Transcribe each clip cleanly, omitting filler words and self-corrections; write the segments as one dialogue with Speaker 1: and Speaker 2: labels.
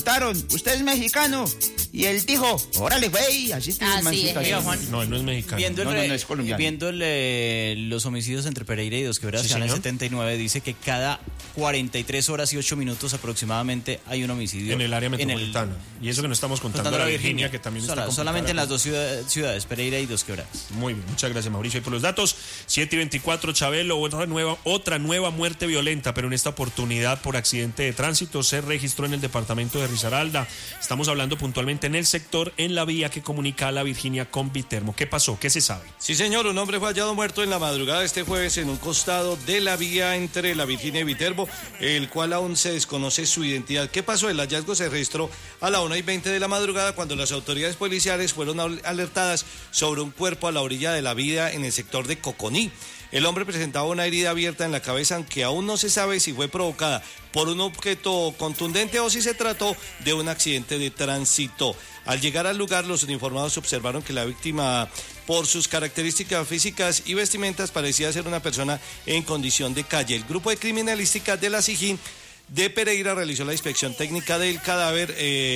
Speaker 1: ¿usted es mexicano? Y él dijo, órale, güey, así te
Speaker 2: Oiga, Juan,
Speaker 3: No, él no es mexicano.
Speaker 2: Viendo,
Speaker 1: No es colombiano.
Speaker 2: viendo los homicidios entre Pereira y Dos Quebradas,
Speaker 3: Sí,
Speaker 2: que van en
Speaker 3: señor.
Speaker 2: 79, dice que cada 43 horas y 8 minutos aproximadamente hay un homicidio.
Speaker 3: En el área metropolitana. Y eso que no estamos contando la Virginia, que también está complicada.
Speaker 2: Solamente en las dos ciudades, Pereira y Dos Quebradas.
Speaker 3: Muy bien, muchas gracias, Mauricio. Y por los datos, 7:24, Chabelo, otra nueva muerte violenta, pero en esta oportunidad por accidente de tránsito se registró en el departamento de Risaralda. Estamos hablando puntualmente en el sector, en la vía que comunica a la Virginia con Viterbo. ¿Qué pasó? ¿Qué se sabe?
Speaker 4: Sí, señor, un hombre fue hallado muerto en la madrugada de este jueves en un costado de la vía entre la Virginia y Viterbo, el cual aún se desconoce su identidad. ¿Qué pasó? El hallazgo se registró a la 1:20 de la madrugada cuando las autoridades policiales fueron alertadas sobre un cuerpo a la orilla de la vía en el sector de Coconí. El hombre presentaba una herida abierta en la cabeza, aunque aún no se sabe si fue provocada por un objeto contundente o si se trató de un accidente de tránsito. Al llegar al lugar, los uniformados observaron que la víctima, por sus características físicas y vestimentas, parecía ser una persona en condición de calle. El grupo de criminalística de la SIJIN de Pereira realizó la inspección técnica del cadáver.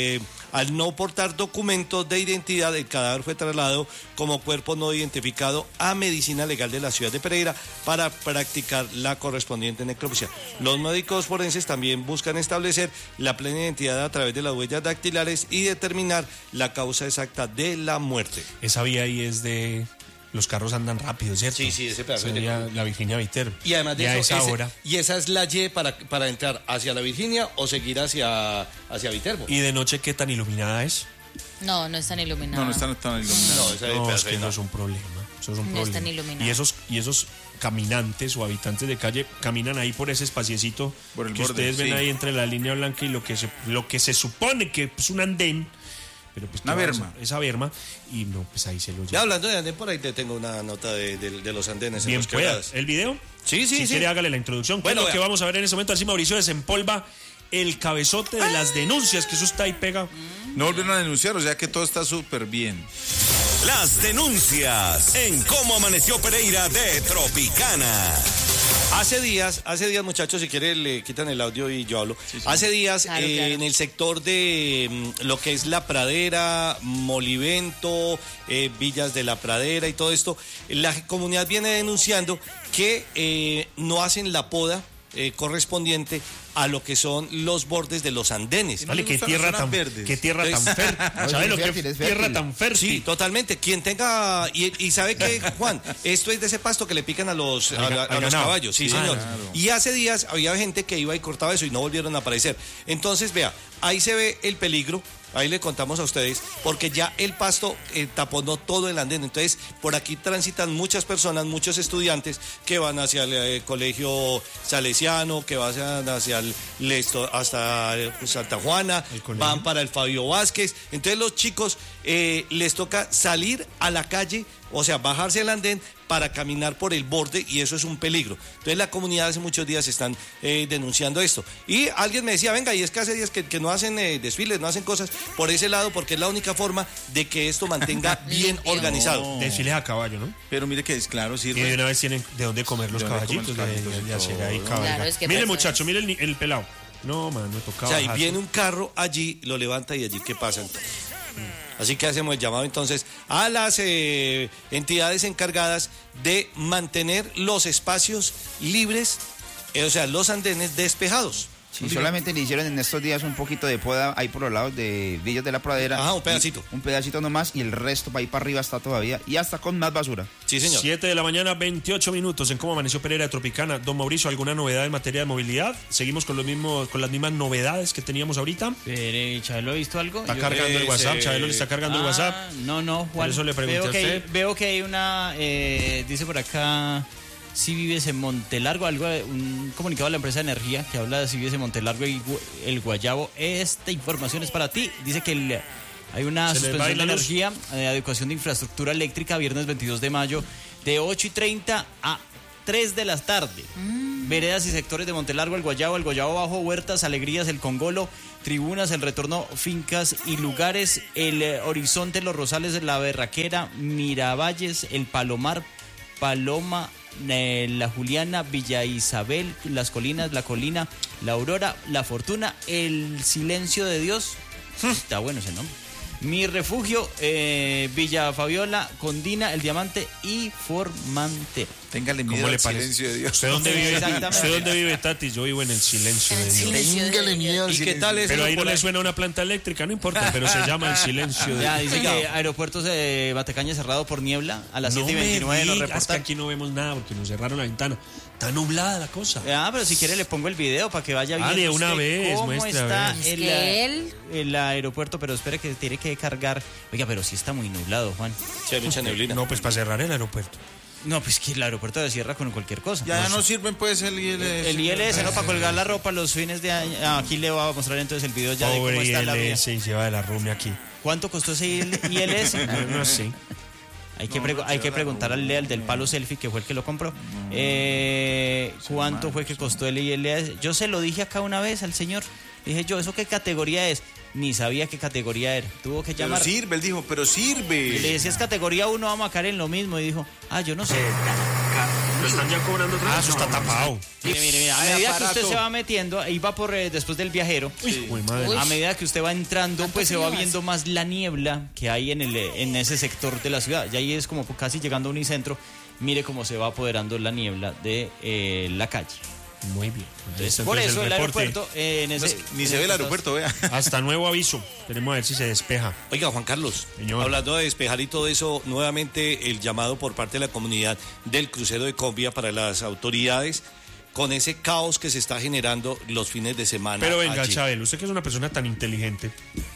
Speaker 4: Al no portar documentos de identidad, el cadáver fue trasladado como cuerpo no identificado a Medicina Legal de la ciudad de Pereira para practicar la correspondiente necropsia. Los médicos forenses también buscan establecer la plena identidad a través de las huellas dactilares y determinar la causa exacta de la muerte.
Speaker 3: Esa vía ahí es de... Los carros andan rápido, ¿cierto?
Speaker 4: Sí, ese pedazo.
Speaker 3: Sería la Virginia Viterbo.
Speaker 4: Y además de
Speaker 3: ya
Speaker 4: eso,
Speaker 3: esa hora.
Speaker 4: y esa es la Y para entrar hacia la Virginia o seguir hacia Viterbo.
Speaker 3: ¿Y de noche qué tan iluminada es?
Speaker 5: No es tan iluminado.
Speaker 6: No están tan iluminados.
Speaker 4: No, esa
Speaker 3: No, es
Speaker 4: pedazo
Speaker 3: que
Speaker 4: ahí
Speaker 3: no es un problema. Eso es un
Speaker 5: No
Speaker 3: problema.
Speaker 5: están iluminados.
Speaker 3: Y esos caminantes o habitantes de calle caminan ahí por ese espaciecito
Speaker 6: Por el
Speaker 3: que
Speaker 6: borde,
Speaker 3: ustedes ven
Speaker 6: sí.
Speaker 3: ahí entre la línea blanca y lo que se supone que es un andén, pero pues
Speaker 6: Una
Speaker 3: ¿qué va a
Speaker 6: berma.
Speaker 3: hacer? Esa berma, y no, pues ahí se lo
Speaker 4: Ya
Speaker 3: lleva.
Speaker 4: hablando de andén, por ahí te tengo una nota de los andenes en
Speaker 3: Bien
Speaker 4: Dos
Speaker 3: pueda.
Speaker 4: Quebradas.
Speaker 3: ¿El video?
Speaker 4: Sí.
Speaker 3: Si quiere, hágale la introducción. ¿Qué
Speaker 4: Bueno,
Speaker 3: es lo que
Speaker 4: vea.
Speaker 3: vamos a ver en ese momento? Así Mauricio desempolva el cabezote de las denuncias, que eso está ahí pega.
Speaker 6: No volvieron a denunciar, o sea que todo está súper bien.
Speaker 7: Las denuncias en Cómo Amaneció Pereira de Tropicana.
Speaker 4: Hace días, muchachos, si quiere le quitan el audio y yo hablo. Hace días,
Speaker 5: Claro, claro.
Speaker 4: en el sector de lo que es La Pradera, Molivento, Villas de La Pradera y todo esto, la comunidad viene denunciando que no hacen la poda correspondiente a lo que son los bordes de los andenes.
Speaker 3: Vale, qué
Speaker 6: gustan
Speaker 3: tierra
Speaker 6: las
Speaker 3: tan
Speaker 6: zonas verdes.
Speaker 3: qué tierra tan
Speaker 4: Entonces-
Speaker 3: fértil. ¿Sabes lo que
Speaker 1: fértil, es
Speaker 3: tierra
Speaker 1: fértil.
Speaker 3: tan fértil?
Speaker 4: Sí, totalmente. Quien tenga. Y sabe que, Juan, esto es de ese pasto que le pican a los
Speaker 3: Al
Speaker 4: los
Speaker 3: ganado.
Speaker 4: caballos. Sí,
Speaker 3: Sí,
Speaker 4: señor.
Speaker 6: claro.
Speaker 4: Y hace días había gente que iba y cortaba eso y no volvieron a aparecer. Entonces, vea, ahí se ve el peligro. Ahí le contamos a ustedes, porque ya el pasto taponó todo el andén. Entonces, por aquí transitan muchas personas, muchos estudiantes que van hacia el colegio salesiano, que van hacia hasta Santa Juana,
Speaker 3: El colegio.
Speaker 4: van para el Fabio Vázquez. Entonces, los chicos les toca salir a la calle, o sea, bajarse el andén para caminar por el borde, y eso es un peligro. Entonces, la comunidad hace muchos días están denunciando esto. Y alguien me decía, venga, y es que hace días que no hacen desfiles, no hacen cosas por ese lado, porque es la única forma de que esto mantenga bien
Speaker 5: Limpio.
Speaker 4: organizado.
Speaker 3: Desfiles a caballo, ¿no?
Speaker 6: Pero mire que es claro,
Speaker 3: Y de
Speaker 6: sirve.
Speaker 3: una vez tienen de dónde comer los
Speaker 6: De dónde comer
Speaker 3: caballitos,
Speaker 6: los caballitos y
Speaker 3: de hacer
Speaker 6: todo.
Speaker 3: ahí
Speaker 6: Claro,
Speaker 3: cabalgar.
Speaker 5: es que
Speaker 3: Mire,
Speaker 5: pasa
Speaker 3: muchacho, mire el pelado. No, mano, toca
Speaker 4: O sea, y
Speaker 3: bajarse.
Speaker 4: viene un carro allí, lo levanta y allí, ¿qué pasa entonces? Así que hacemos el llamado entonces a las entidades encargadas de mantener los espacios libres, o sea, los andenes despejados.
Speaker 1: Sí, solamente le hicieron en estos días un poquito de poda ahí por los lados de Villas de la Pradera.
Speaker 4: Ajá, un pedacito.
Speaker 1: Un pedacito nomás, y el resto para ahí para arriba está todavía, y hasta con más basura.
Speaker 4: Sí, señor.
Speaker 3: 7 de la mañana, 28 minutos en Cómo Amaneció Pereira de Tropicana. Don Mauricio, ¿alguna novedad en materia de movilidad? ¿Seguimos con las mismas novedades que teníamos ahorita?
Speaker 2: ¿Chabelo ha visto algo?
Speaker 3: Está
Speaker 2: Yo-
Speaker 3: cargando el WhatsApp, Chabelo le está cargando el WhatsApp.
Speaker 2: No, Juan.
Speaker 3: Por eso le pregunté
Speaker 2: veo
Speaker 3: a
Speaker 2: que
Speaker 3: usted.
Speaker 2: veo que hay una, dice por acá, si vives en Montelargo, un comunicado de la empresa de energía que habla de si vives en Montelargo y el Guayabo. Esta información es para ti. Dice que hay una
Speaker 3: ¿Se les va
Speaker 2: suspensión
Speaker 3: ahí
Speaker 2: de
Speaker 3: la luz?
Speaker 2: energía, adecuación de infraestructura eléctrica, viernes 22 de mayo, de 8:30 a 3 de la tarde. Veredas y sectores de Montelargo, el Guayabo Bajo, Huertas, Alegrías, el Congolo, Tribunas, el Retorno, Fincas y Lugares, el Horizonte, los Rosales, la Berraquera, Miravalles, el Palomar, Paloma, La Juliana, Villa Isabel, Las Colinas, La Colina, La Aurora, La Fortuna, El Silencio de Dios. Está bueno ese nombre. Mi Refugio, Villa Fabiola, Condina, El Diamante y Formentera.
Speaker 6: Téngale miedo
Speaker 3: ¿Cómo le
Speaker 6: al
Speaker 3: parece?
Speaker 6: silencio de Dios.
Speaker 3: ¿Usted dónde vive?
Speaker 2: Exactamente.
Speaker 3: ¿Usted dónde vive, Tati? Yo vivo en el silencio de Dios.
Speaker 6: Téngale miedo al
Speaker 4: ¿Y qué
Speaker 6: silencio.
Speaker 4: tal es
Speaker 3: Pero
Speaker 4: eso
Speaker 3: ahí no
Speaker 4: por
Speaker 3: le suena una planta eléctrica, no importa, pero se llama el silencio de
Speaker 2: Ya
Speaker 3: Dios.
Speaker 2: dice que aeropuertos de Batecaña cerrado por niebla a las 7:29 nos
Speaker 3: digas, es que
Speaker 2: reportan.
Speaker 3: aquí no vemos nada porque nos cerraron la ventana. Está nublada la cosa.
Speaker 2: Pero si quiere le pongo el video para que vaya viendo
Speaker 3: de una
Speaker 2: usted
Speaker 3: vez,
Speaker 2: cómo
Speaker 3: muestre, a
Speaker 2: está
Speaker 3: ver.
Speaker 5: Es que
Speaker 2: el aeropuerto, pero espere que tiene que cargar. Oiga, pero sí está muy nublado, Juan.
Speaker 4: Sí, hay mucha neblina.
Speaker 3: No, pues para cerrar el aeropuerto.
Speaker 2: No, pues que el aeropuerto se cierra con cualquier cosa.
Speaker 6: Ya no sirven pues el ILS.
Speaker 2: El ILS, ¿no? Para colgar la ropa los fines de año. Aquí le voy a mostrar entonces el video ya de cómo
Speaker 3: Pobre
Speaker 2: está la vida.
Speaker 3: ILS y lleva de la rumia aquí.
Speaker 2: ¿Cuánto costó ese ILS?
Speaker 3: No sé.
Speaker 2: Hay que preguntar al Leal del palo selfie, que fue el que lo compró. ¿Cuánto fue que costó el ILS? Yo se lo dije acá una vez al señor. Dije yo, ¿eso qué categoría es? Ni sabía qué categoría era. Tuvo que
Speaker 6: Pero
Speaker 2: llamar.
Speaker 6: sirve, él dijo, pero sirve.
Speaker 2: Y le decía, es categoría 1, vamos a caer en lo mismo. Y dijo, yo no sé.
Speaker 3: ¿Lo están ya cobrando otra vez? Eso está tapado.
Speaker 2: Mire, a
Speaker 6: Hay
Speaker 2: medida que
Speaker 6: aparato.
Speaker 2: usted se va metiendo, ahí va por después del viajero.
Speaker 3: Uy, madre.
Speaker 2: A medida que usted va entrando, pues se va
Speaker 5: frío
Speaker 2: viendo más la niebla que hay en ese sector de la ciudad. Y ahí es como casi llegando a Unicentro. Mire cómo se va apoderando la niebla de la calle.
Speaker 3: Muy bien.
Speaker 2: Entonces, por eso el
Speaker 3: reporte.
Speaker 2: aeropuerto en ese...
Speaker 6: Ni se ve el aeropuerto, vea.
Speaker 3: Hasta nuevo aviso. Queremos ver si se despeja.
Speaker 4: Oiga, Juan Carlos,
Speaker 3: Señor.
Speaker 4: hablando de despejar y todo eso, nuevamente el llamado por parte de la comunidad del crucero de Combia para las autoridades con ese caos que se está generando los fines de semana.
Speaker 3: Pero venga,
Speaker 4: allí.
Speaker 3: Chabel, usted que es una persona tan inteligente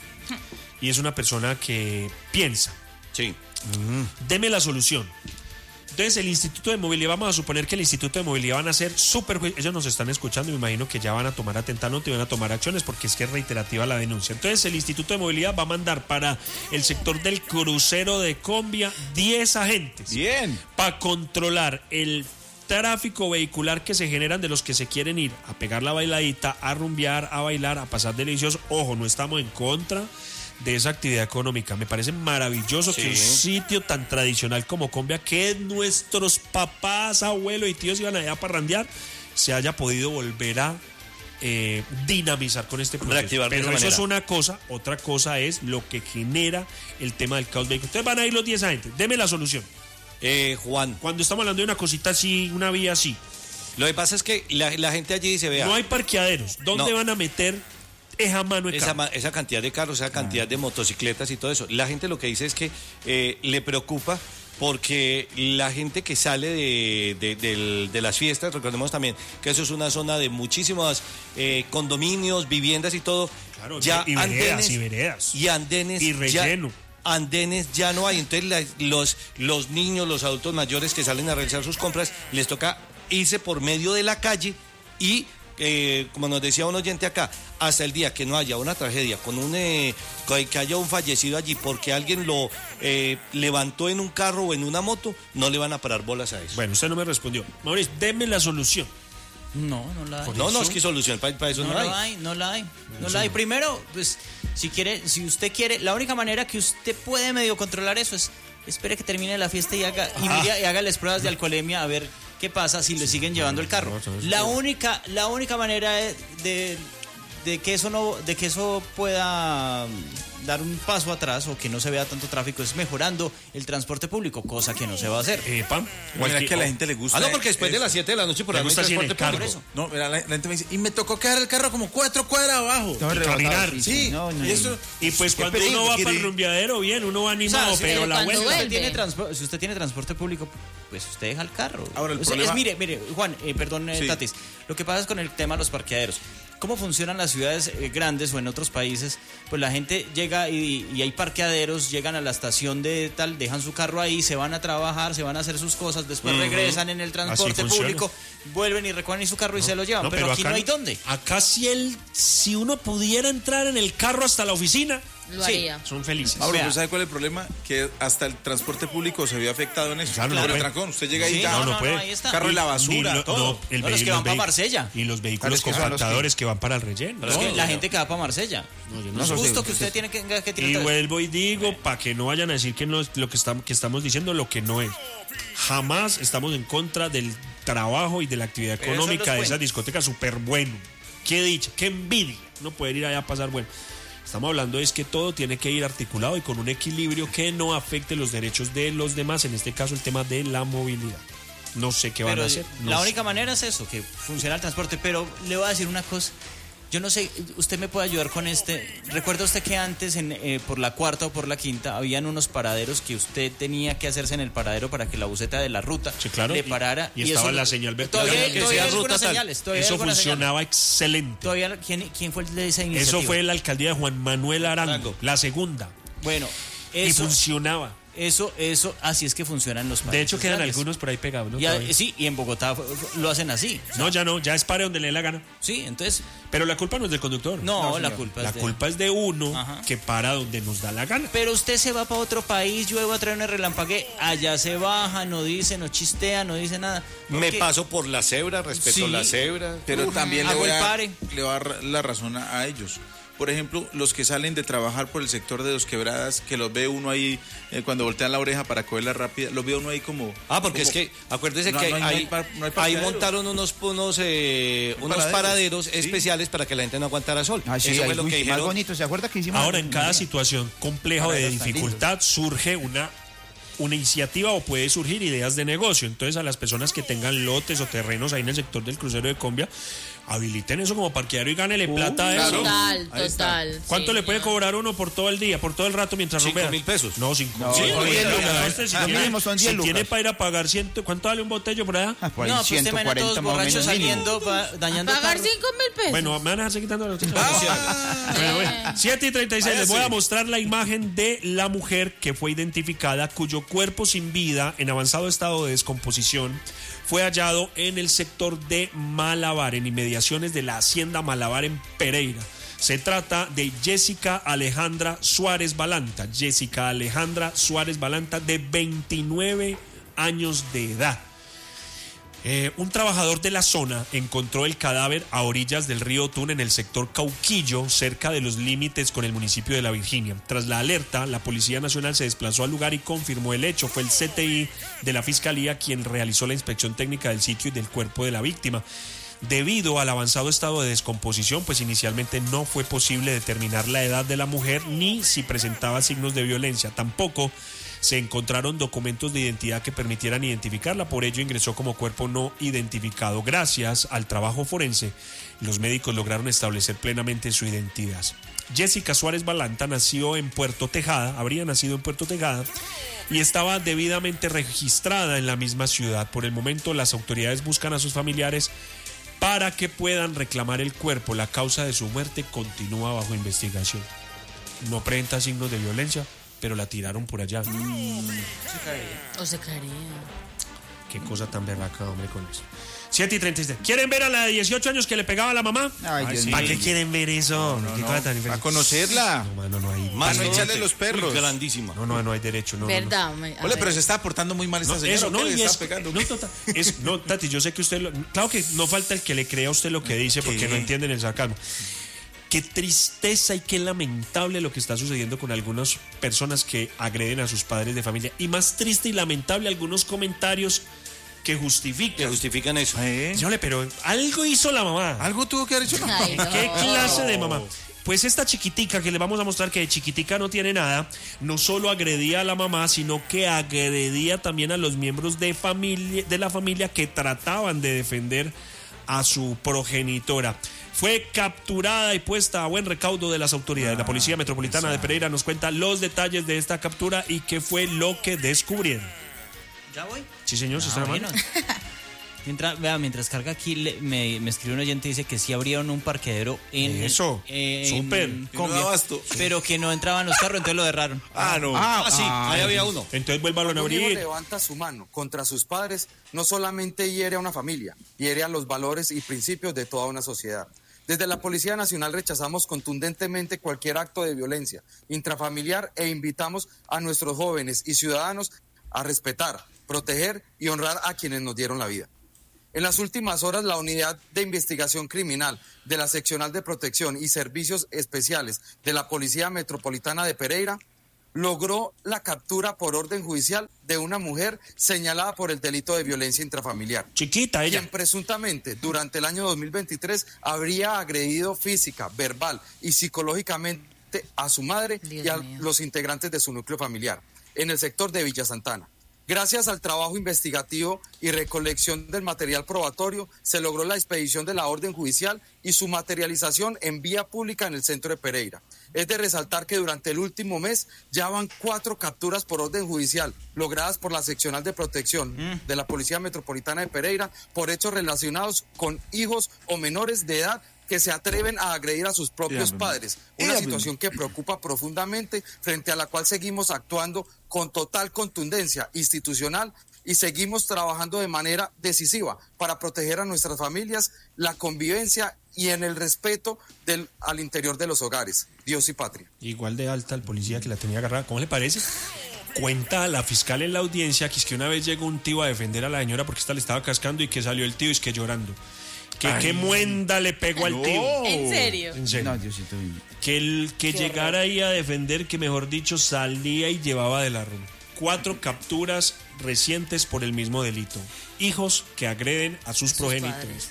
Speaker 3: y es una persona que piensa,
Speaker 4: Sí.
Speaker 3: deme la solución. Entonces, el Instituto de Movilidad, vamos a suponer que el Instituto de Movilidad van a ser súper... Ellos nos están escuchando y me imagino que ya van a tomar atenta nota y van a tomar acciones porque es que es reiterativa la denuncia. Entonces, el Instituto de Movilidad va a mandar para el sector del crucero de Combia 10 agentes.
Speaker 6: Bien.
Speaker 3: Para controlar el tráfico vehicular que se generan de los que se quieren ir a pegar la bailadita, a rumbear, a bailar, a pasar delicioso. Ojo, no estamos en contra de esa actividad económica. Me parece maravilloso que un sitio tan tradicional como Combia, que nuestros papás, abuelos y tíos iban allá a parrandear, se haya podido volver a dinamizar con este proceso.
Speaker 4: Reactivar de
Speaker 3: Pero
Speaker 4: esa
Speaker 3: eso
Speaker 4: manera.
Speaker 3: es una cosa, otra cosa es lo que genera el tema del caos vehicular. Ustedes van a ir los 10 agentes, deme la solución.
Speaker 4: Juan,
Speaker 3: Cuando estamos hablando de una cosita así, una vía así,
Speaker 4: lo que pasa es que la gente allí dice, vea,
Speaker 3: no hay parqueaderos. ¿Dónde
Speaker 4: No.
Speaker 3: van a meter esa mano de carro?
Speaker 4: esa cantidad de carros, esa cantidad de motocicletas y todo eso. La gente lo que dice es que le preocupa porque la gente que sale de las fiestas, recordemos también que eso es una zona de muchísimos condominios, viviendas y todo.
Speaker 3: Claro,
Speaker 4: ya
Speaker 3: y veredas,
Speaker 4: andenes,
Speaker 3: y veredas.
Speaker 4: y andenes
Speaker 3: Y relleno.
Speaker 4: Andenes ya no hay. Entonces los niños, los adultos mayores que salen a realizar sus compras, les toca irse por medio de la calle y como nos decía un oyente acá, hasta el día que no haya una tragedia, que haya un fallecido allí porque alguien lo levantó en un carro o en una moto, no le van a parar bolas a eso.
Speaker 3: Bueno, usted no me respondió. Mauricio, deme la solución.
Speaker 2: No la hay.
Speaker 4: no, es que solución para eso no hay.
Speaker 2: No la hay. Primero, pues, si usted quiere, la única manera que usted puede medio controlar eso es espere que termine la fiesta y hágales pruebas de alcoholemia a ver qué pasa si le siguen llevando el carro. La única manera de que eso pueda dar un paso atrás o que no se vea tanto tráfico es mejorando el transporte público, cosa que no se va a hacer.
Speaker 6: Mira que a la gente le gusta.
Speaker 4: No, porque después de las 7 de la noche por
Speaker 3: Le
Speaker 4: ahí no hay
Speaker 3: gusta así en el
Speaker 4: transporte
Speaker 3: carro.
Speaker 4: público.
Speaker 6: No, mira, la gente me dice, y me tocó quedar el carro como 4 cuadras abajo.
Speaker 3: Caminar.
Speaker 6: Sí,
Speaker 2: No,
Speaker 6: y eso...
Speaker 3: Y pues
Speaker 6: qué
Speaker 3: cuando
Speaker 6: peligro,
Speaker 3: uno va
Speaker 6: quiere
Speaker 3: para el
Speaker 6: ir.
Speaker 3: rumbeadero, bien, uno va animado,
Speaker 2: O sea,
Speaker 3: pero la
Speaker 5: cuando
Speaker 3: vuelta...
Speaker 5: vuelve.
Speaker 2: Si usted tiene transporte público, pues usted deja el carro.
Speaker 6: Ahora, el
Speaker 2: O sea,
Speaker 6: problema-
Speaker 2: mire, Juan, perdón,
Speaker 6: Sí.
Speaker 2: Tatis. Lo que pasa es con el tema de los parqueaderos. ¿Cómo funcionan las ciudades grandes o en otros países? Pues la gente llega y hay parqueaderos, llegan a la estación de tal, dejan su carro ahí, se van a trabajar, se van a hacer sus cosas, después regresan en el transporte
Speaker 3: funciona.
Speaker 2: público, vuelven y recogen su carro y se lo llevan.
Speaker 3: No,
Speaker 2: pero aquí
Speaker 3: acá
Speaker 2: no hay dónde.
Speaker 3: Acá si uno pudiera entrar en el carro hasta la oficina,
Speaker 5: Lo haría.
Speaker 3: Son felices.
Speaker 6: Ahora,
Speaker 2: Vea.
Speaker 6: ¿pero sabe cuál es el problema? Que hasta el transporte público se vio afectado en eso.
Speaker 3: Claro,
Speaker 6: Por
Speaker 3: no
Speaker 6: el
Speaker 3: puede.
Speaker 6: trancón, usted llega ahí
Speaker 2: Sí,
Speaker 6: ya,
Speaker 3: no puede.
Speaker 2: ahí está.
Speaker 6: carro de la
Speaker 3: Ni
Speaker 6: basura,
Speaker 3: lo-
Speaker 6: todo.
Speaker 3: no,
Speaker 2: No, los que van pa' Marsella.
Speaker 3: Y los vehículos
Speaker 1: Claro, es que son los
Speaker 3: compactadores que van para el relleno.
Speaker 2: Pero es que la gente que va para Marsella. No, es
Speaker 1: sé,
Speaker 2: justo
Speaker 1: sí,
Speaker 2: que usted tiene que tiene
Speaker 3: Y
Speaker 2: otra vez.
Speaker 3: vuelvo y digo, para que no vayan a decir que no es lo que estamos diciendo, lo que no es. Jamás estamos en contra del trabajo y de la actividad
Speaker 2: Pero eso
Speaker 3: económica
Speaker 2: los
Speaker 3: de esas
Speaker 2: cuentos.
Speaker 3: discotecas, súper bueno. Qué dicha, qué envidia no poder ir allá a pasar bueno. Estamos hablando es que todo tiene que ir articulado y con un equilibrio que no afecte los derechos de los demás, en este caso el tema de la movilidad. No sé qué van
Speaker 2: Pero
Speaker 3: a hacer. no
Speaker 2: la
Speaker 3: sé.
Speaker 2: única manera es eso, que funcione el transporte. Pero le voy a decir una cosa. Yo no sé, usted me puede ayudar con este. ¿Recuerda usted que antes por la cuarta o por la quinta habían unos paraderos que usted tenía que hacerse en el paradero para que la buseta de la ruta
Speaker 3: Sí, claro,
Speaker 2: le parara?
Speaker 3: y estaba la señal vertical.
Speaker 2: Todavía,
Speaker 3: Que
Speaker 2: todavía
Speaker 4: decía
Speaker 2: hay
Speaker 4: ruta
Speaker 2: algunas
Speaker 4: tal.
Speaker 2: señales. Todavía hay
Speaker 3: Eso
Speaker 2: algunas
Speaker 3: funcionaba excelente.
Speaker 2: señales. Todavía, ¿quién fue el de esa iniciativa?
Speaker 3: Eso fue la alcaldía de Juan Manuel Arango,
Speaker 4: Arango.
Speaker 3: la segunda.
Speaker 2: Bueno,
Speaker 3: Y
Speaker 2: eso,
Speaker 3: funcionaba.
Speaker 2: eso, así es que funcionan los paraderos.
Speaker 3: De hecho, quedan
Speaker 2: grandes.
Speaker 3: algunos por ahí pegados, ¿no?
Speaker 2: Y
Speaker 3: Todavía.
Speaker 2: sí, y en Bogotá lo hacen así.
Speaker 3: No, ya no, ya es pare donde le dé la gana.
Speaker 2: Sí, entonces,
Speaker 3: Pero la culpa no es del conductor.
Speaker 2: no, la
Speaker 1: señor.
Speaker 2: culpa
Speaker 3: La
Speaker 2: es de...
Speaker 3: culpa es de uno
Speaker 2: Ajá.
Speaker 3: que para donde nos da la gana.
Speaker 2: Pero usted se va para otro país, yo voy a traer una relampague, allá se baja, no dice, no chistea, no dice nada.
Speaker 4: Me
Speaker 2: Porque-
Speaker 4: paso por la cebra, respeto
Speaker 2: Sí.
Speaker 4: la cebra.
Speaker 6: Pero también le
Speaker 2: hago
Speaker 6: voy
Speaker 2: el
Speaker 6: a
Speaker 2: pare.
Speaker 6: dar la razón a ellos. Por ejemplo, los que salen de trabajar por el sector de Dos Quebradas, que los ve uno ahí cuando voltean la oreja para cogerla rápida, los ve uno ahí como...
Speaker 4: Porque
Speaker 6: como-
Speaker 4: es que, acuérdese
Speaker 6: No,
Speaker 4: que
Speaker 6: no hay
Speaker 4: ahí
Speaker 6: parqueadero.
Speaker 4: montaron unos paraderos
Speaker 6: sí.
Speaker 4: especiales para que la gente no aguantara sol.
Speaker 1: Ah, sí,
Speaker 4: Eso fue
Speaker 1: ahí,
Speaker 4: lo
Speaker 1: uy,
Speaker 4: que
Speaker 1: más
Speaker 4: dijeron.
Speaker 1: bonito. ¿Se acuerda que hicimos?
Speaker 3: Ahora, en cada situación compleja o de
Speaker 1: Paraderos tan
Speaker 3: dificultad surge una iniciativa o puede surgir ideas de negocio. Entonces, a las personas que tengan lotes o terrenos ahí en el sector del crucero de Combia, habiliten eso como parqueadero y gánele plata a eso.
Speaker 5: Total,
Speaker 6: Ahí está.
Speaker 5: total.
Speaker 3: ¿Cuánto
Speaker 5: sí,
Speaker 3: le puede
Speaker 5: señor.
Speaker 3: cobrar uno por todo el día, por todo el rato mientras
Speaker 4: 5.000 pesos.
Speaker 3: No, 5
Speaker 1: No,
Speaker 3: sí,
Speaker 1: son
Speaker 3: oye,
Speaker 1: 10 lucas.
Speaker 3: oiga, este, si
Speaker 1: Lo
Speaker 3: tiene-
Speaker 1: mínimo son 10
Speaker 3: si tiene
Speaker 1: lucas.
Speaker 3: para ir a pagar 100, ¿cuánto vale un botello por allá?
Speaker 1: Ah, por ahí
Speaker 2: No, pues usted imagina a todos
Speaker 1: 140 más o
Speaker 2: borrachos
Speaker 1: menos mínimo.
Speaker 2: saliendo, dañando
Speaker 5: Pagar
Speaker 2: carros.
Speaker 5: 5.000 pesos.
Speaker 3: Bueno, me van a dejar quitando los bueno, 7:36, les voy a mostrar la imagen de la mujer que fue identificada, cuyo cuerpo sin vida, en avanzado estado de descomposición, fue hallado en el sector de Malabar, en inmediaciones de la hacienda Malabar en Pereira. Se trata de Jessica Alejandra Suárez Balanta. Jessica Alejandra Suárez Balanta, de 29 años de edad. Un trabajador de la zona encontró el cadáver a orillas del río Tun en el sector Cauquillo, cerca de los límites con el municipio de La Virginia. Tras la alerta, la Policía Nacional se desplazó al lugar y confirmó el hecho. Fue el CTI de la Fiscalía quien realizó la inspección técnica del sitio y del cuerpo de la víctima. Debido al avanzado estado de descomposición, pues inicialmente no fue posible determinar la edad de la mujer ni si presentaba signos de violencia. Tampoco se encontraron documentos de identidad que permitieran identificarla, por ello ingresó como cuerpo no identificado. Gracias al trabajo forense, los médicos lograron establecer plenamente su identidad. Jessica Suárez Balanta nació en Puerto Tejada, habría nacido en Puerto Tejada, y estaba debidamente registrada en la misma ciudad. Por el momento, las autoridades buscan a sus familiares para que puedan reclamar el cuerpo. La causa de su muerte continúa bajo investigación. No presenta signos de violencia, pero la tiraron por allá.
Speaker 5: O se caería.
Speaker 3: Qué cosa tan berraca, hombre, con eso. 7:36. ¿Quieren ver a la de 18 años que le pegaba a la mamá?
Speaker 1: Ay, Dios
Speaker 3: ¿Para
Speaker 1: mío.
Speaker 3: qué quieren ver eso? ¿Qué cosa tan
Speaker 6: a
Speaker 3: infeliz?
Speaker 6: conocerla.
Speaker 3: No, mano, no hay.
Speaker 6: Más
Speaker 4: no
Speaker 6: no
Speaker 4: hay
Speaker 6: echarle
Speaker 4: gente.
Speaker 6: los perros.
Speaker 4: Uy, grandísima.
Speaker 3: No hay derecho. No, no, no.
Speaker 5: ¿Verdad?
Speaker 6: Ole, pero se está portando muy mal esta
Speaker 3: No,
Speaker 6: señora.
Speaker 3: eso,
Speaker 6: ¿o
Speaker 3: no,
Speaker 6: qué le
Speaker 3: y
Speaker 6: está
Speaker 3: es,
Speaker 6: pegando?
Speaker 3: no, total, no, Tati, yo sé que usted, claro que no falta el que le crea a usted lo que dice porque no entienden el sarcasmo. Qué tristeza y qué lamentable lo que está sucediendo con algunas personas que agreden a sus padres de familia. Y más triste y lamentable algunos comentarios que
Speaker 4: Que
Speaker 3: justifican.
Speaker 4: justifican eso.
Speaker 3: Señores, pero algo hizo la mamá.
Speaker 6: Algo tuvo que haber hecho.
Speaker 5: Ay, no.
Speaker 3: ¿Qué clase de mamá? Pues esta chiquitica que le vamos a mostrar que de chiquitica no tiene nada, no solo agredía a la mamá, sino que agredía también a los miembros de la familia que trataban de defender a su progenitora. Fue capturada y puesta a buen recaudo de las autoridades. La Policía Metropolitana de Pereira nos cuenta los detalles de esta captura y qué fue lo que descubrieron.
Speaker 2: ¿Ya voy?
Speaker 3: Sí, señor, se está
Speaker 2: Bueno. Mientras carga aquí, me escribe un oyente y dice que sí abrieron un parqueadero en...
Speaker 3: Eso, súper.
Speaker 2: Combia,
Speaker 6: Y no abasto.
Speaker 2: pero que no entraban los carros, entonces lo cerraron.
Speaker 6: No.
Speaker 4: Sí, ahí había uno.
Speaker 3: Entonces vuelvan a
Speaker 8: Cuando un hijo
Speaker 3: abrir.
Speaker 8: levanta su mano contra sus padres, no solamente hiere a una familia, hiere a los valores y principios de toda una sociedad. Desde la Policía Nacional rechazamos contundentemente cualquier acto de violencia intrafamiliar e invitamos a nuestros jóvenes y ciudadanos a respetar, proteger y honrar a quienes nos dieron la vida. En las últimas horas, la Unidad de Investigación Criminal de la Seccional de Protección y Servicios Especiales de la Policía Metropolitana de Pereira logró la captura por orden judicial de una mujer señalada por el delito de violencia intrafamiliar.
Speaker 3: Chiquita ella.
Speaker 8: Quien presuntamente durante el año 2023 habría agredido física, verbal y psicológicamente a su madre y a los integrantes de su núcleo familiar en el sector de Villa Santana. Gracias al trabajo investigativo y recolección del material probatorio, se logró la expedición de la orden judicial y su materialización en vía pública en el centro de Pereira. Es de resaltar que durante el último mes ya van 4 capturas por orden judicial logradas por la Seccional de Protección de la Policía Metropolitana de Pereira por hechos relacionados con hijos o menores de edad que se atreven a agredir a sus propios padres. Una situación que preocupa profundamente, frente a la cual seguimos actuando con total contundencia institucional y seguimos trabajando de manera decisiva para proteger a nuestras familias, la convivencia y en el respeto al interior de los hogares. Dios y patria.
Speaker 3: Igual de alta el policía que la tenía agarrada. ¿Cómo le parece? Cuenta la fiscal en la audiencia que es que una vez llegó un tío a defender a la señora porque esta le estaba cascando y que salió el tío y es que llorando. Que qué muenda le pegó al tío.
Speaker 5: ¿En serio?
Speaker 3: En serio.
Speaker 1: No, Diosito mío.
Speaker 3: Que llegara ahí a defender, que mejor dicho salía y llevaba de la ruma. 4 capturas recientes por el mismo delito. Hijos que agreden a sus progenitores.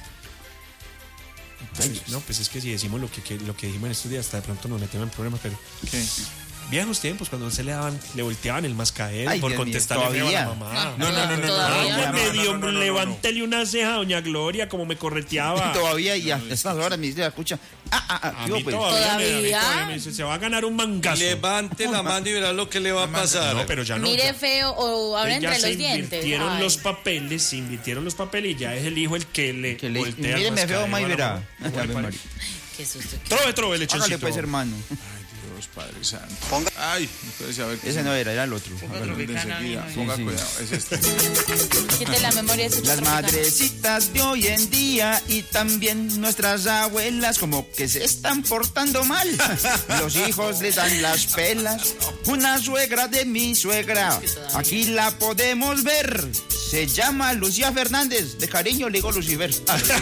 Speaker 3: Ay, no, pues es que si decimos lo que dijimos en estos días, hasta de pronto nos metemos en problemas, pero...
Speaker 6: ¿Qué?
Speaker 3: Viejos tiempos cuando se le volteaban el mascadero
Speaker 1: Ay,
Speaker 3: por
Speaker 1: Dios mío,
Speaker 3: contestarle feo a la
Speaker 1: todavía.
Speaker 3: mamá.
Speaker 5: Todavía.
Speaker 3: Levántele una ceja a doña Gloria como me correteaba.
Speaker 1: Todavía y a estas horas me dice la escucha.
Speaker 3: A
Speaker 1: ¿qué
Speaker 3: mí
Speaker 1: hubo, pues?
Speaker 3: todavía me dice, se va a ganar un mangazo.
Speaker 4: Levante la mano y verá lo que le va a pasar.
Speaker 3: No, pero ya no.
Speaker 5: Mire
Speaker 3: ya.
Speaker 5: feo o ahora
Speaker 3: Ya
Speaker 5: entre
Speaker 3: se
Speaker 5: los dientes.
Speaker 3: invirtieron
Speaker 5: Ay.
Speaker 3: los papeles, y ya es el hijo el que le voltea el
Speaker 1: Míreme feo,
Speaker 3: mascadero
Speaker 1: May
Speaker 3: a la
Speaker 1: verá.
Speaker 3: mamá.
Speaker 5: Qué susto.
Speaker 3: Trove, lechoncito.
Speaker 1: Hágale pues, hermano.
Speaker 6: Dios Padre Santo. Ay, espérese a ver.
Speaker 1: Ese no era el otro.
Speaker 6: De enseguida. Ponga
Speaker 1: Sí, sí.
Speaker 6: cuidado, es este.
Speaker 5: Quite la memoria de su
Speaker 1: Las
Speaker 5: tropicana.
Speaker 1: madrecitas de hoy en día y también nuestras abuelas como que se están portando mal. Los hijos les dan las pelas. Una suegra de mi suegra, aquí la podemos ver. Se llama Lucía Fernández. De cariño le digo Lucifer.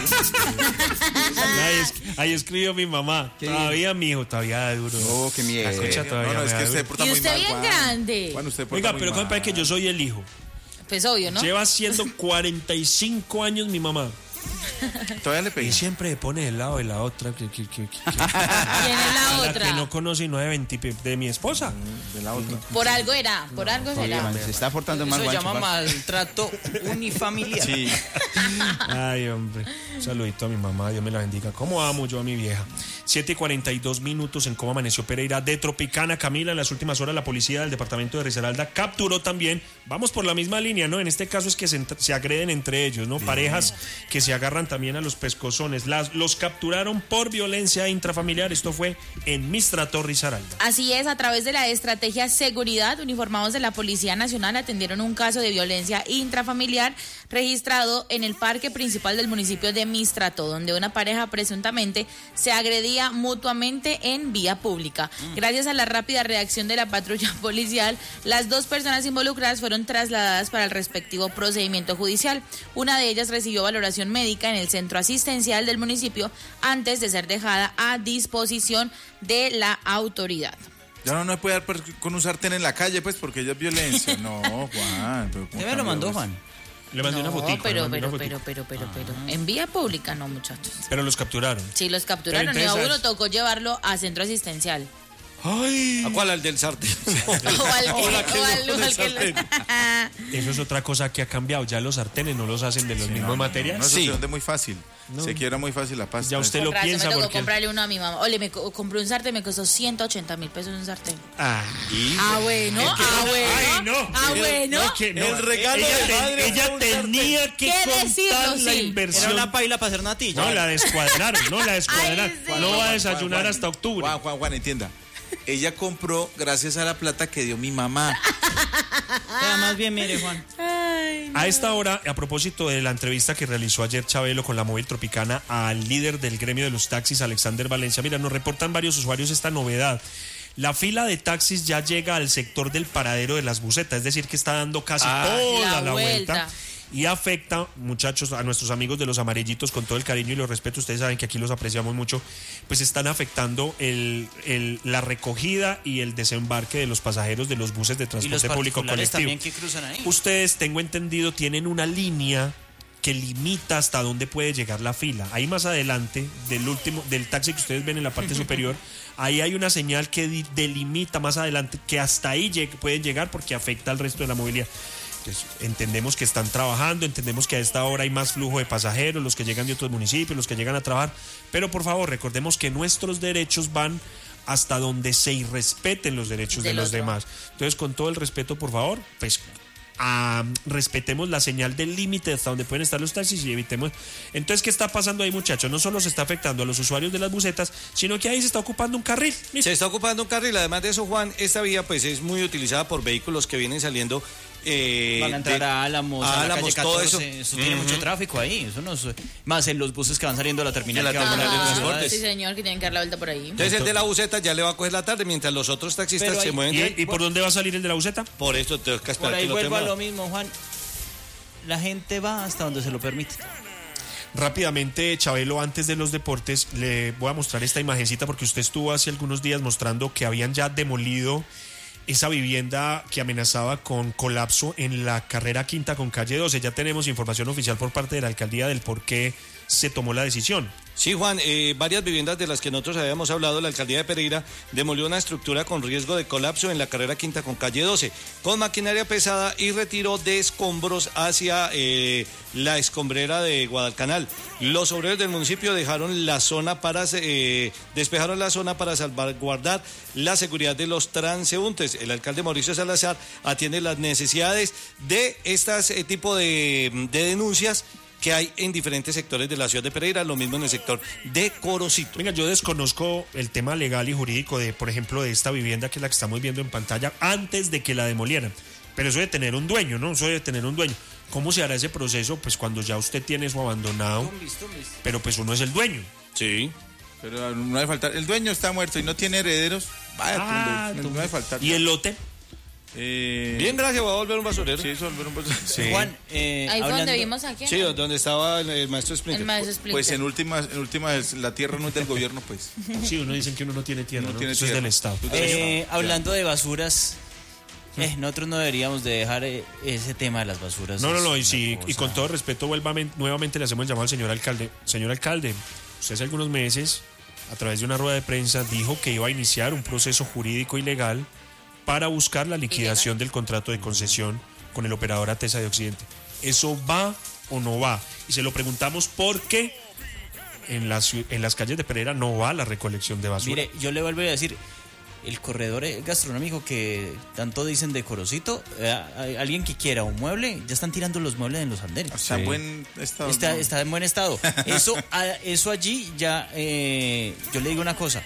Speaker 3: Ahí escribió mi mamá.
Speaker 1: ¿Qué
Speaker 3: Todavía mi hijo, todavía da duro.
Speaker 1: Oh, qué miedo.
Speaker 3: La escucha todavía
Speaker 6: No,
Speaker 3: me
Speaker 6: es
Speaker 3: da
Speaker 6: que
Speaker 3: duro.
Speaker 6: usted porta
Speaker 5: Y
Speaker 6: muy
Speaker 5: usted
Speaker 6: mal,
Speaker 5: bien
Speaker 6: Juan.
Speaker 5: grande.
Speaker 6: Juan, usted porta
Speaker 3: Oiga,
Speaker 6: muy
Speaker 3: pero ¿cómo
Speaker 6: mal.
Speaker 3: parece que yo soy el hijo?
Speaker 5: Pues obvio, ¿no?
Speaker 3: Lleva siendo 45 años mi mamá.
Speaker 6: Todavía le pegué.
Speaker 3: Y siempre se pone del lado de la otra.
Speaker 5: ¿Quién es la
Speaker 3: La
Speaker 5: otra?
Speaker 3: que no conoce y no de 20 de mi esposa.
Speaker 6: De la otra.
Speaker 5: Por algo era, por algo será.
Speaker 1: Se está portando mal,
Speaker 2: Eso se
Speaker 1: Juancho,
Speaker 2: llama
Speaker 1: pa.
Speaker 2: maltrato unifamiliar.
Speaker 6: Sí.
Speaker 3: Ay, hombre. Un saludito a mi mamá, Dios me la bendiga. ¿Cómo amo yo a mi vieja? 7:42 en cómo amaneció Pereira de Tropicana. Camila, en las últimas horas la policía del departamento de Risaralda capturó también, vamos por la misma línea, ¿no? En este caso es que se agreden entre ellos, ¿no? Parejas que se agarran también a los pescozones. Los capturaron por violencia intrafamiliar. Esto fue en Mistrato, Risaralda.
Speaker 5: Así es, a través de la estrategia seguridad, uniformados de la Policía Nacional atendieron un caso de violencia intrafamiliar registrado en el parque principal del municipio de Mistrato, donde una pareja presuntamente se agredía mutuamente en vía pública. Gracias a la rápida reacción de la patrulla policial, las 2 personas involucradas fueron trasladadas para el respectivo procedimiento judicial. Una de ellas recibió valoración médica en el centro asistencial del municipio antes de ser dejada a disposición de la autoridad.
Speaker 6: Ya no me puede dar con un sartén en la calle, pues, porque ella es violencia. No, Juan. pero ¿cómo
Speaker 2: ¿Usted me lo mandó,
Speaker 6: cambiamos?
Speaker 2: Juan?
Speaker 3: Le mandé una fotico.
Speaker 5: pero,
Speaker 3: le mandé una
Speaker 5: pero,
Speaker 3: fotico.
Speaker 5: en vía pública no, muchachos.
Speaker 3: Pero los capturaron.
Speaker 5: Sí, los capturaron
Speaker 3: Pero
Speaker 5: y a
Speaker 3: entonces,
Speaker 5: uno tocó llevarlo a centro asistencial.
Speaker 3: Ay.
Speaker 4: ¿A cuál? ¿Al del sartén?
Speaker 5: O al que,
Speaker 4: Ahora que
Speaker 5: o
Speaker 4: no
Speaker 5: al
Speaker 4: con el
Speaker 5: que
Speaker 4: sartén.
Speaker 3: Eso es otra cosa que ha cambiado. Ya los sartenes no los hacen de los mismos materiales.
Speaker 6: No, eso
Speaker 3: Sí.
Speaker 6: se vende muy fácil. Se quiebra muy fácil la pasta.
Speaker 3: Ya usted lo
Speaker 5: Comprarse,
Speaker 3: piensa
Speaker 5: me tocó
Speaker 3: porque...
Speaker 5: comprarle uno a mi mamá. Ole, compré un sartén, me costó 180.000 pesos un sartén.
Speaker 3: Ah,
Speaker 5: Ah, bueno, ah, bueno.
Speaker 3: Ay, no.
Speaker 5: Ah, bueno.
Speaker 3: No, que no.
Speaker 4: El regalo
Speaker 3: ella
Speaker 4: de madre
Speaker 3: ella
Speaker 4: fue un
Speaker 3: tenía que
Speaker 5: ¿Qué
Speaker 3: contar
Speaker 5: decirlo?
Speaker 3: la
Speaker 5: Sí.
Speaker 3: inversión.
Speaker 2: Era una paila para hacer natilla.
Speaker 3: No, la descuadraron, la descuadraron.
Speaker 5: Ay, sí.
Speaker 3: No va a desayunar
Speaker 6: Juan,
Speaker 3: hasta octubre.
Speaker 6: Juan, entienda. Ella compró gracias a la plata que dio mi mamá.
Speaker 2: Queda más bien, mire, Juan.
Speaker 3: A esta hora, a propósito de la entrevista que realizó ayer Chabelo con la Móvil Tropicana al líder del gremio de los taxis, Alexander Valencia, mira, nos reportan varios usuarios esta novedad. La fila de taxis ya llega al sector del paradero de las busetas, es decir, que está dando casi toda la vuelta. Y afecta, muchachos, a nuestros amigos de los amarillitos, con todo el cariño y los respeto, ustedes saben que aquí los apreciamos mucho, pues están afectando la recogida y el desembarque de los pasajeros de los buses de transporte público colectivo.
Speaker 2: También que cruzan ahí.
Speaker 3: Ustedes, tengo entendido, tienen una línea que limita hasta dónde puede llegar la fila. Ahí más adelante, del taxi que ustedes ven en la parte superior, ahí hay una señal que delimita más adelante que hasta ahí pueden llegar porque afecta al resto de la movilidad. Entendemos que están trabajando, entendemos que a esta hora hay más flujo de pasajeros, los que llegan de otros municipios, los que llegan a trabajar, pero por favor recordemos que nuestros derechos van hasta donde se irrespeten los derechos de los demás. Entonces, con todo el respeto, por favor, pues respetemos la señal del límite hasta donde pueden estar los taxis y evitemos. Entonces, ¿qué está pasando ahí, muchachos? No solo se está afectando a los usuarios de las busetas, sino que ahí se está ocupando un carril.
Speaker 4: Se está ocupando un carril. Además de eso, Juan, esta vía pues es muy utilizada por vehículos que vienen saliendo
Speaker 2: van a entrar a Álamos, a la calle 14,
Speaker 4: todo
Speaker 2: eso tiene mucho tráfico ahí, eso no es, más en los buses que van saliendo de la terminal que van a
Speaker 5: transportes. Sí, señor, que tienen que dar la vuelta por ahí.
Speaker 4: Entonces el de la buseta ya le va a coger la tarde, mientras los otros taxistas se mueven.
Speaker 3: ¿Y por dónde va a salir el de la buseta?
Speaker 4: Por esto tengo que esperar.
Speaker 2: Por ahí
Speaker 4: que
Speaker 2: vuelvo a lo mismo, Juan. La gente va hasta donde se lo permite.
Speaker 3: Rápidamente, Chabelo, antes de los deportes, le voy a mostrar esta imagencita porque usted estuvo hace algunos días mostrando que habían ya demolido esa vivienda que amenazaba con colapso en la carrera quinta con calle 12. Ya tenemos información oficial por parte de la alcaldía del por qué se tomó la decisión.
Speaker 4: Sí, Juan, varias viviendas de las que nosotros habíamos hablado, la alcaldía de Pereira demolió una estructura con riesgo de colapso en la carrera quinta con calle 12, con maquinaria pesada y retiro de escombros hacia la escombrera de Guadalcanal. Los obreros del municipio despejaron la zona para salvaguardar la seguridad de los transeúntes. El alcalde Mauricio Salazar atiende las necesidades de este tipo de denuncias que hay en diferentes sectores de la ciudad de Pereira, lo mismo en el sector de Corocito.
Speaker 3: Venga, yo desconozco el tema legal y jurídico de, por ejemplo, de esta vivienda que es la que estamos viendo en pantalla antes de que la demolieran. Pero eso de tener un dueño, ¿no? Eso de tener un dueño. ¿Cómo se hará ese proceso? Pues cuando ya usted tiene eso abandonado, pero pues uno es el dueño.
Speaker 4: Sí.
Speaker 6: Pero no debe faltar. El dueño está muerto y no tiene herederos. Vaya, no debe faltar.
Speaker 3: ¿Y el lote?
Speaker 4: Bien, gracias, va a volver un basurero.
Speaker 6: Sí, eso va a volver un basurero.
Speaker 3: Sí.
Speaker 2: Juan,
Speaker 5: ahí fue donde vimos aquí.
Speaker 4: Sí, donde estaba el maestro Splinter.
Speaker 5: El maestro Splinter.
Speaker 6: Pues en últimas la tierra no es del gobierno, pues.
Speaker 3: Sí, uno dicen que uno no tiene tierra, ¿no? Eso es del Estado.
Speaker 2: Hablando de basuras, nosotros no deberíamos de dejar ese tema de las basuras.
Speaker 3: No, y con todo respeto, nuevamente le hacemos el llamado al señor alcalde. Señor alcalde, usted hace algunos meses, a través de una rueda de prensa, dijo que iba a iniciar un proceso jurídico y legal para buscar la liquidación del contrato de concesión con el operador ATESA de Occidente. ¿Eso va o no va? Y se lo preguntamos porque en las calles de Pereira no va la recolección de basura.
Speaker 2: Mire, yo le vuelvo a decir, el corredor gastronómico que tanto dicen de Corocito, alguien que quiera un mueble, ya están tirando los muebles en los andenes.
Speaker 6: Está en buen estado.
Speaker 2: Está en buen estado. Eso allí ya, yo le digo una cosa,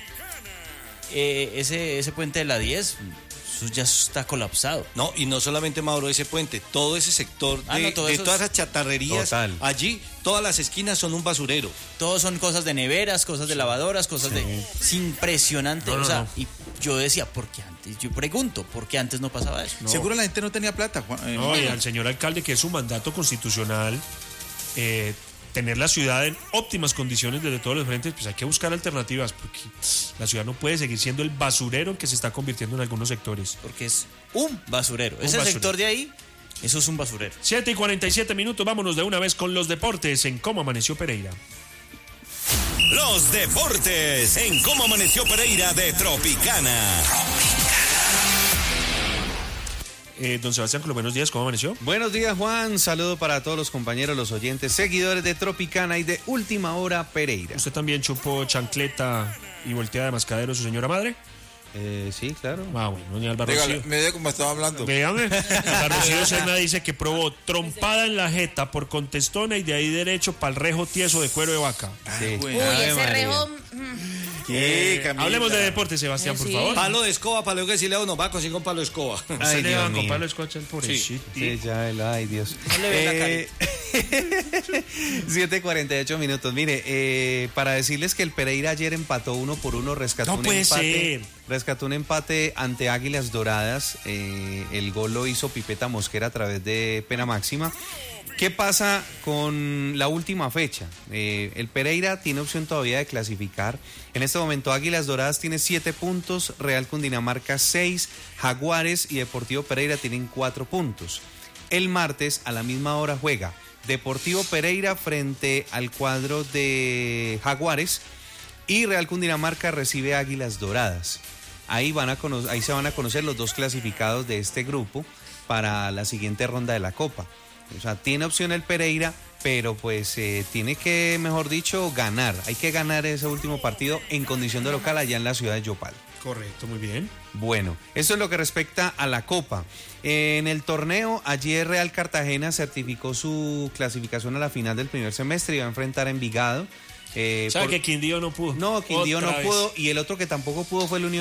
Speaker 2: ese puente de la 10... eso ya está colapsado.
Speaker 4: No, y no solamente, Mauro, ese puente, todo ese sector de todas esas chatarrerías, total. Allí, todas las esquinas son un basurero.
Speaker 2: Todos son cosas de neveras, cosas de lavadoras, cosas de... Es impresionante, y yo decía, ¿por qué antes? Yo pregunto, ¿por qué antes no pasaba eso?
Speaker 6: No. Seguro la gente no tenía plata, Juan.
Speaker 3: No, y al señor alcalde, que es su mandato constitucional, tener la ciudad en óptimas condiciones desde todos los frentes, pues hay que buscar alternativas, porque la ciudad no puede seguir siendo el basurero que se está convirtiendo en algunos sectores.
Speaker 2: Porque es un basurero. Ese sector de ahí, eso es un basurero.
Speaker 3: 7:47, vámonos de una vez con los deportes en Cómo Amaneció Pereira.
Speaker 7: Los deportes en Cómo Amaneció Pereira de Tropicana.
Speaker 3: Don Sebastián, buenos días, ¿cómo amaneció?
Speaker 9: Buenos días, Juan. Saludo para todos los compañeros, los oyentes, seguidores de Tropicana y de Última Hora Pereira.
Speaker 3: ¿Usted también chupó chancleta y volteada de mascadero su señora madre?
Speaker 9: Sí, claro.
Speaker 3: Bueno, doña Alba Rocío.
Speaker 6: Me dio como estaba hablando.
Speaker 3: Véame, Alba Rocío Serna dice que probó trompada en la jeta por contestona y de ahí derecho para el rejo tieso de cuero de vaca.
Speaker 9: Sí.
Speaker 5: Uy, ese rejo...
Speaker 3: Hablemos de deporte, Sebastián, por favor.
Speaker 4: Palo de escoba, para luego decirle a uno, va, consigo un palo de escoba.
Speaker 3: Se le van con palo de escoba al pobrecito.
Speaker 9: Sí, ay, Dios.
Speaker 2: No le ve la carita.
Speaker 9: 7:48 minutos. Mire, para decirles que el Pereira ayer empató 1-1, rescató un empate ante Águilas Doradas. El gol lo hizo Pipeta Mosquera a través de pena máxima. ¿Qué pasa con la última fecha? El Pereira tiene opción todavía de clasificar. En este momento Águilas Doradas tiene 7 puntos, Real Cundinamarca 6, Jaguares y Deportivo Pereira tienen 4 puntos. El martes a la misma hora juega Deportivo Pereira frente al cuadro de Jaguares y Real Cundinamarca recibe Águilas Doradas. Ahí se van a conocer los dos clasificados de este grupo para la siguiente ronda de la Copa. O sea, tiene opción el Pereira, pero pues tiene que, mejor dicho, ganar. Hay que ganar ese último partido en condición de local allá en la ciudad de Yopal.
Speaker 3: Correcto, muy bien.
Speaker 9: Bueno, eso es lo que respecta a la Copa. En el torneo, ayer Real Cartagena certificó su clasificación a la final del primer semestre y va a enfrentar a Envigado.
Speaker 3: ¿Sabe que Quindío no pudo?
Speaker 9: No, Quindío no pudo y el otro que tampoco pudo fue el Unión